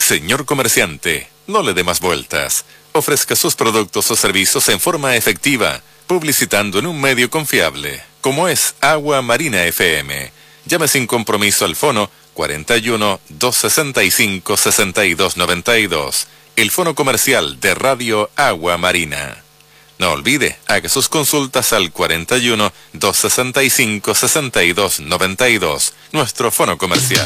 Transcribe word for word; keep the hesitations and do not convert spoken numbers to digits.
Señor comerciante, no le dé más vueltas. Ofrezca sus productos o servicios en forma efectiva, publicitando en un medio confiable, como es Agua Marina F M. Llame sin compromiso al fono cuarenta y uno, doscientos sesenta y cinco, sesenta y dos noventa y dos, el fono comercial de Radio Agua Marina. No olvide, haga sus consultas al cuarenta y uno, doscientos sesenta y cinco, sesenta y dos noventa y dos, nuestro fono comercial.